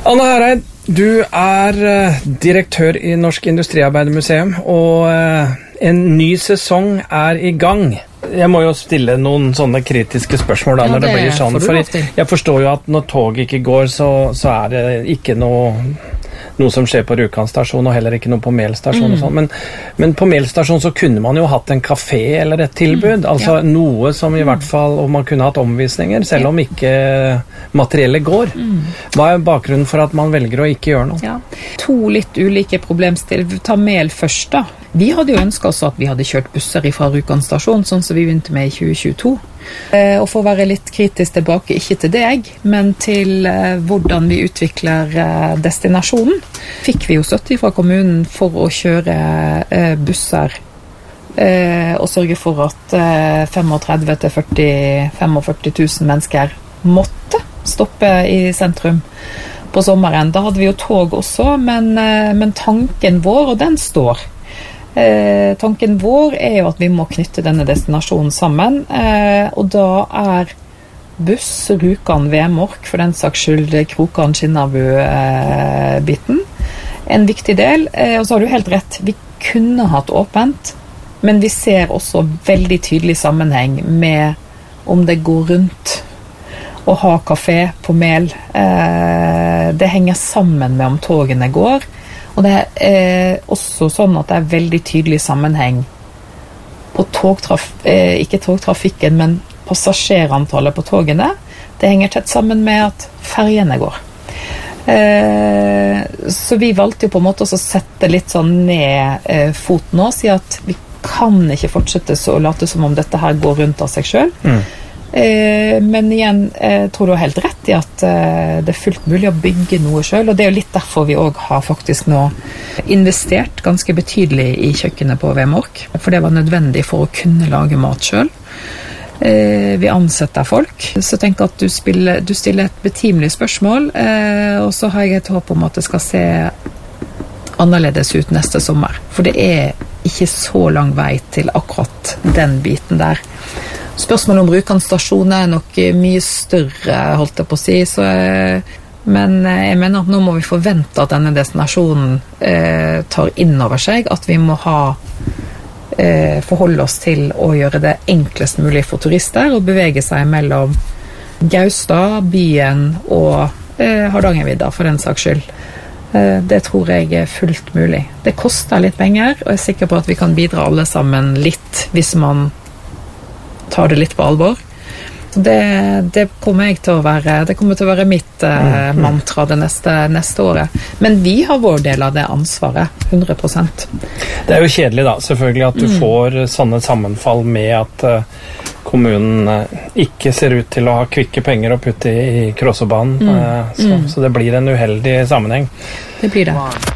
Anna Hereid, du direktør i Norsk Industriarbeidermuseum, og en ny sesong i gang. Jeg må jo stille noen sånne kritiske spørsmål da, når det blir sånn, for jeg forstår jo at når tog ikke går, så det ikke noe som skjer på Rjukan stasjon, og heller ikke noe på Mel stasjon og sånn. Men på Mel stasjon så kunne man jo hatt en kafé eller et tilbud, altså noe som i hvert fall, og man kunne hatt omvisninger, selv om ikke materiellet går. Hva bakgrunnen for at man velger å ikke gjøre noe? Ja. 2 litt ulike problemstillinger. Ta Mel først da. Vi hadde jo ønsket oss at vi hadde kjørt busser fra Rjukan stasjon, sånn som vi begynte med i 2022. Og for å være litt kritisk tilbake, ikke til deg, men til hvordan vi utvikler destinasjonen, fikk vi jo støtte fra kommunen for å kjøre busser og sørge for at 35 000 til 45 000 mennesker måtte stoppe i sentrum på sommeren. Da hadde vi jo tog også, men tanken vår, og den står. Tanken vår jo at vi må knytte denne destinasjonen sammen, og da buss, Rjukan, Vemork, for den saks skyld Krokan, Skinnarbu-biten, en viktig del. Og så har du helt rett, vi kunne hatt åpent, men vi ser også veldig tydelig sammenheng med om det går rundt å ha kafé på Mel. Det henger sammen med om togene går, og det også sånn at det veldig tydelig sammenheng på ikke togtrafikken, men passasjerantallet på togene. Det henger tett sammen med at ferjene går. Så vi valgte jo på en måte å sette litt sånn ned foten og si at vi kan ikke fortsette så å late som om dette her går rundt av seg selv. Men igjen, tror du har helt rett i at det fullt mulig å bygge noe selv, og det jo litt derfor vi også har faktisk nå investert ganske betydelig i kjøkkenet på Vemork, for det var nødvendig for å kunne lage mat selv. Vi ansetter folk, så tenk at du stiller et betimelig spørsmål, og så har jeg et håp om at det skal se annerledes ut neste sommer, for det ikke så lang vei til akkurat den biten der. Spørsmålet om Rjukan stasjon nok mye større, holdt jeg på å si, men jeg mener at nå må vi forvente at denne destinasjonen tar inn over seg, at vi må forholde oss til å gjøre det enklest mulig for turister og bevege seg mellom Gaustad, byen og Hardangervidda for den saks skyld. Det tror jeg fullt mulig. Det koster litt penger, og jeg sikker på at vi kan bidra alle sammen litt hvis man tar det litt på alvor. Det kommer til å være mitt mantra det neste året. Men vi har vår del av det ansvaret, 100%. Det jo kjedelig da, selvfølgelig, at du får sånne sammenfall med at kommunen ikke ser ut til å ha kvikke penger å putte i Krossobanen, så det blir en uheldig sammenheng. Det blir det.